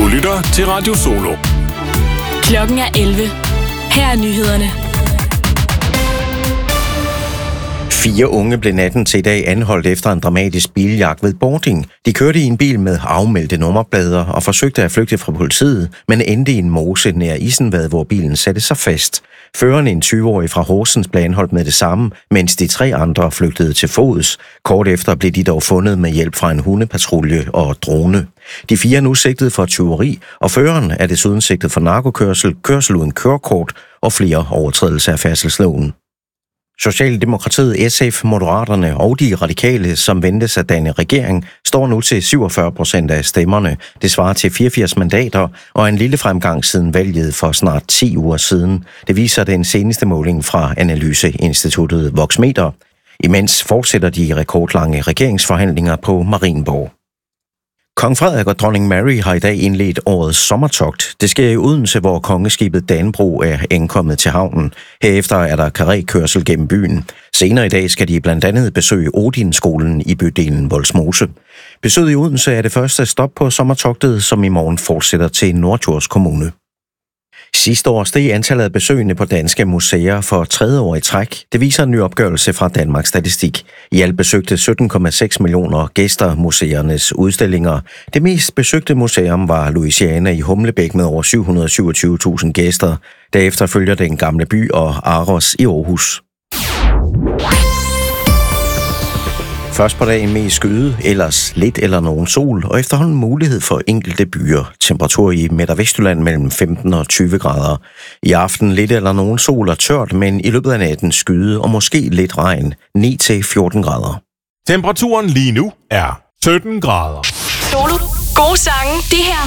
lytter til Radio Solo. Klokken er 11. Her er nyhederne. 4 unge blev natten til i dag anholdt efter en dramatisk biljagt ved Bording. De kørte i en bil med afmeldte nummerplader og forsøgte at flygte fra politiet, men endte i en mose nær Isenvad, hvor bilen satte sig fast. Føreren, en 20-årig fra Horsens, blev anholdt med det samme, mens de 3 andre flygtede til fods. Kort efter blev de dog fundet med hjælp fra en hundepatrulje og drone. De 4 er nu sigtet for tyveri, og føreren er desuden sigtet for narkokørsel, kørsel uden kørekort og flere overtrædelser af færdselsloven. Socialdemokratiet, SF, Moderaterne og de radikale, som ventes at danne regering, står nu til 47% af stemmerne. Det svarer til 84 mandater og en lille fremgang siden valget for snart 10 uger siden. Det viser den seneste måling fra analyseinstituttet Voxmeter. Imens fortsætter de rekordlange regeringsforhandlinger på Marienborg. Kong Frederik og dronning Mary har i dag indledt årets sommertogt. Det sker i Odense, hvor kongeskibet Danbro er ankommet til havnen. Herefter er der karrékørsel gennem byen. Senere i dag skal de blandt andet besøge Odinskolen i bydelen Vollsmose. Besøget i Odense er det første stop på sommertogtet, som i morgen fortsætter til Norddjurs Kommune. Sidste år steg antallet af besøgende på danske museer for 3. år i træk. Det viser en ny opgørelse fra Danmarks Statistik. I alt besøgte 17,6 millioner gæster museernes udstillinger. Det mest besøgte museum var Louisiana i Humlebæk med over 727.000 gæster. Derefter følger Den Gamle By og Aros i Aarhus. Først på dagen mest skyde, ellers lidt eller nogen sol, og efterhånden mulighed for enkelte byer. Temperatur i Midt- og Vestjylland mellem 15 og 20 grader. I aften lidt eller nogen sol og tørt, men i løbet af natten skyde og måske lidt regn. 9-14 grader. Temperaturen lige nu er 17 grader. Solo. Gode sange. Det her